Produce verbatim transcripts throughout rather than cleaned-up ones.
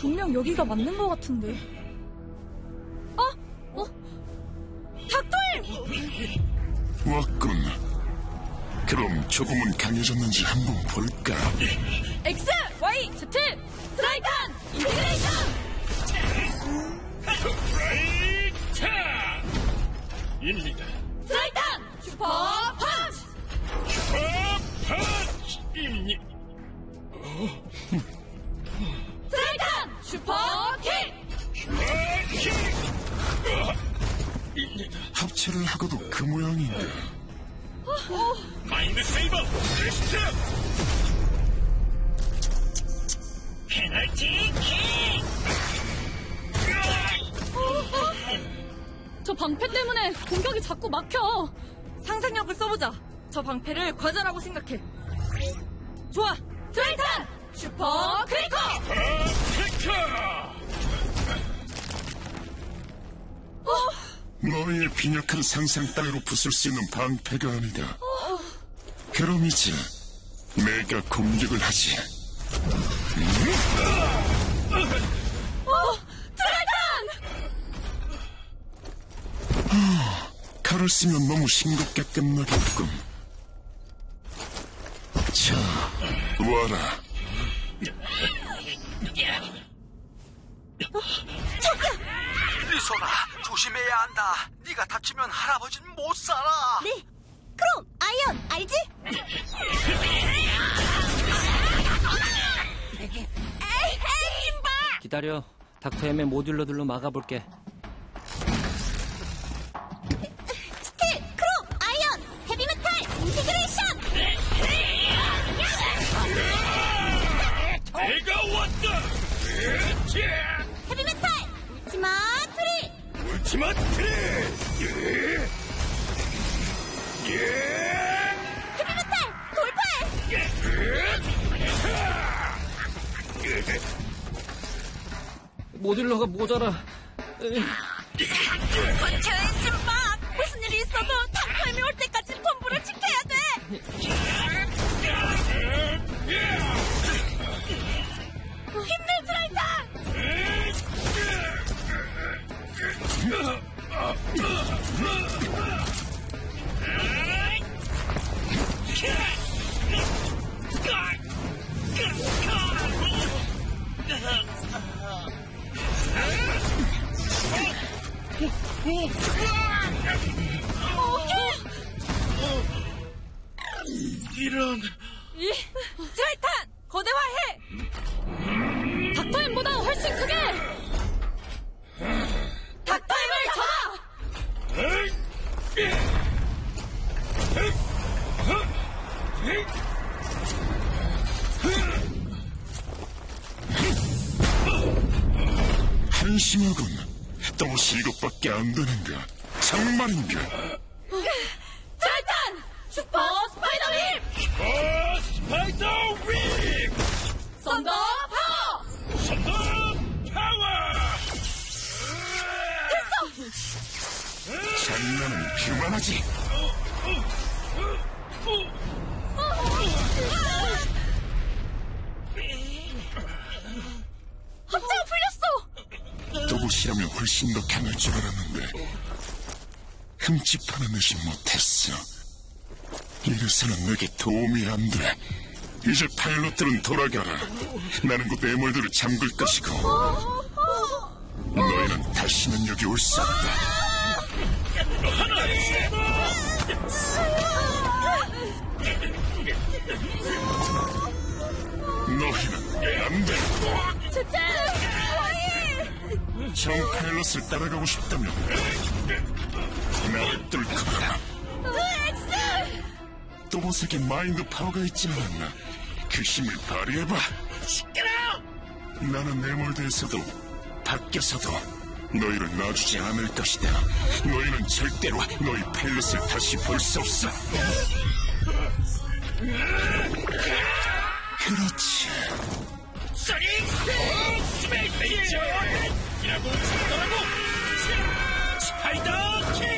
분명 여기가 맞는 것 같은데. 어? 어? 닥터임! 왔군. 그럼 조금은 강해졌는지 한번 볼까? X, Y, Z, 트라이탄, 인티그레이션! 트라이탄입니다. 트라이탄, 슈퍼 펀치! 슈퍼 펀치입니다. 트라이탄, 슈퍼 킥! 슈퍼 킥입니다. 합체를 하고도 그 모양인데. 마인드 세이버 레스트. 페널티 킥. 저 방패 때문에 공격이 자꾸 막혀. 상상력을 써보자. 저 방패를 과자라고 생각해. 좋아, 트라이탄! 슈퍼 크리커! 크리커! 너희의 빈약한 상상 따위로 부술 수 있는 방패가 아니다. 그럼 이제 내가 공격을 하지. 어, 트라이탄! 칼을 쓰면 너무 싱겁게 끝나겠군. 자, 와라. 리소나, 조심해야 한다. 네가 다치면 할아버지는 못 살아. 네, 그럼 아이언 알지? 에이, 에이, 김바! 기다려. 닥터엠의 모듈러들로 막아볼게. 스틸, 크롬, 아이언, 헤비메탈, 인티그레이션! 내가 왔다. 헤비메탈, 울티마 트리! 울티마 트리. 헤비메탈, 돌파해! 모듈러가 모자라. 근처에 김바! 무슨 일이 있어도 닥터엠이 올 때까지 본부를 지켜야 돼! 힘내, 트라이탄! 이런. 이, 트라이탄! 거대화해! 닥터임보다 훨씬 크게! 닥터임을 잡아! 한심하군. 또 일곱밖에 안 되는가? 정말인가? 트라이탄! 슈퍼 스파이더 힘! 슈퍼 스파이더 윙. 썬더 파워! 선더 파워. 장난은 그만하지. 합체가 풀렸어! 또봇이라면 훨씬 더 강할 줄 알았는데 흠집 하나 내지 못했어. 이래서는 내게 도움이 안 돼. 이제 파일럿들은 돌아가라. 나는 곧 에멀드를 잠글 것이고 너희는 다시는 여기 올 수 없다. 너희는 안 돼. 정 파일럿을 따라가고 싶다면 나를 뚫고 가라. 또봇에게 마인드 파워가 있지 않았나? 그 힘을 발휘해봐. 시끄러워. 나는 에멀드에서도 밖에서도 너희를 놔주지 않을 것이다. 너희는 절대로 너희 파일럿을 다시 볼 수 없어. 그렇지. 소닉 스페이스 이라고 치더라고. 스파이더 킥.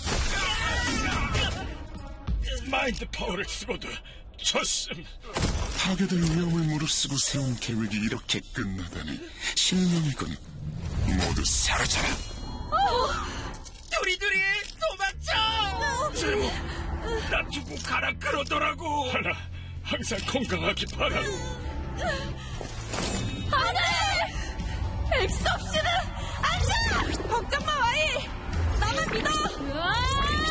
마인드 파워를 쓰고도 졌음. 파괴될 위험을 무릅쓰고 세운 계획이 이렇게 끝나다니 실명이군. 모두 사라져라. 두리두리 도망쳐! 제목 나 두고 가라 그러더라고. 하나 항상 건강하기 바라. 안돼! 엑섭씨는 안돼! 걱정 마 와이! 나만 믿어!